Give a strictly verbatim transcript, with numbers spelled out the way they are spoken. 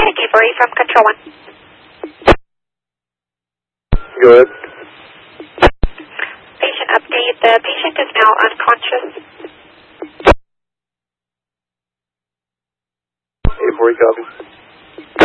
Avery from Control one. Go ahead. Patient update. The patient is now unconscious. Avery, copy.